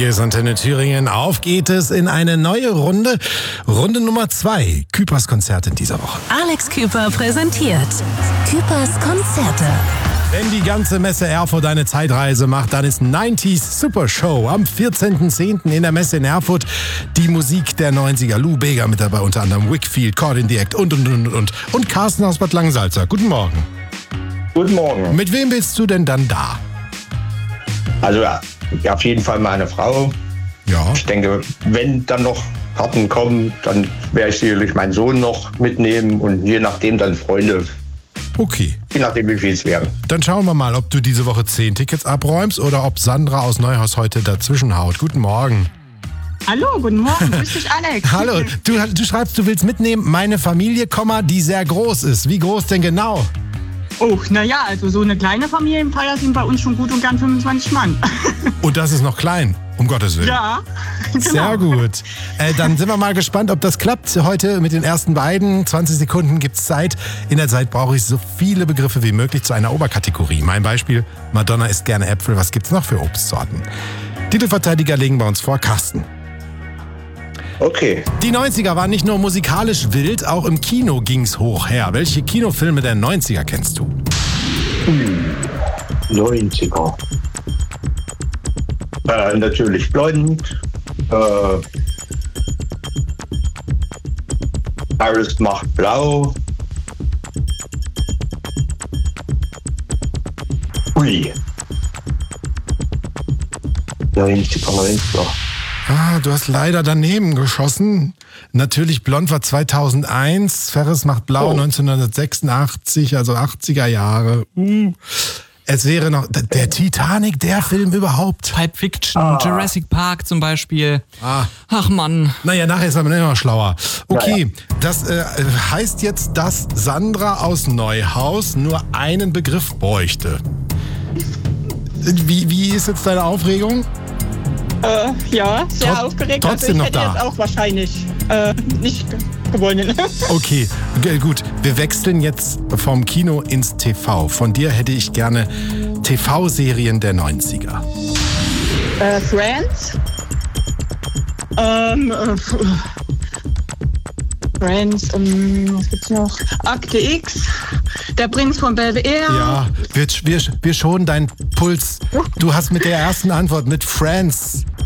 Hier ist Antenne Thüringen. Auf geht es in eine neue Runde. Runde Nummer 2. Küpers Konzert in dieser Woche. Alex Küper präsentiert Küpers Konzerte. Wenn die ganze Messe Erfurt eine Zeitreise macht, dann ist 90s Super Show am 14.10. in der Messe in Erfurt. Die Musik der 90er. Lou Bega mit dabei, unter anderem Wickfield, Caught in the Act und. Und Carsten aus Bad Langensalza. Guten Morgen. Guten Morgen. Mit wem bist du denn dann da? Also auf jeden Fall meine Frau. Ja. Ich denke, wenn dann noch Karten kommen, dann werde ich sicherlich meinen Sohn noch mitnehmen und je nachdem dann Freunde. Okay. Je nachdem, wie viel es werden. Dann schauen wir mal, ob du diese Woche 10 Tickets abräumst oder ob Sandra aus Neuhaus heute dazwischen haut. Guten Morgen. Hallo, guten Morgen. Grüß dich, Alex. Hallo, du schreibst, du willst mitnehmen, meine Familie, die sehr groß ist. Wie groß denn genau? Oh, naja, also so eine kleine Familienfeier sind bei uns schon gut und gern 25 Mann. Und das ist noch klein, um Gottes Willen. Ja, genau. Sehr gut. Dann sind wir mal gespannt, ob das klappt. Heute mit den ersten beiden. 20 Sekunden gibt's Zeit. In der Zeit brauche ich so viele Begriffe wie möglich zu einer Oberkategorie. Mein Beispiel, Madonna isst gerne Äpfel. Was gibt's noch für Obstsorten? Titelverteidiger legen bei uns vor, Carsten. Okay. Die 90er waren nicht nur musikalisch wild, auch im Kino ging's hoch her. Welche Kinofilme der 90er kennst du? 90er. Natürlich Blond. Iris macht blau. Ui. 90er. Ah, du hast leider daneben geschossen. Natürlich, Blond war 2001, Ferris macht blau 1986, also 80er Jahre. Es wäre noch der Titanic, der Film überhaupt. Pulp Fiction, Jurassic Park zum Beispiel. Ach Mann. Naja, nachher ist man immer schlauer. Okay, das heißt jetzt, dass Sandra aus Neuhaus nur einen Begriff bräuchte. Wie ist jetzt deine Aufregung? Ja, sehr aufgeregt. Trotzdem also ich noch hätte da. jetzt auch wahrscheinlich nicht gewonnen. Okay, gut. Wir wechseln jetzt vom Kino ins TV. Von dir hätte ich gerne TV-Serien der 90er. Friends. Friends, was gibt's noch? Akte X, der Prinz von Bel-Air. Ja, wir schonen deinen Puls. Du hast mit der ersten Antwort mit Friends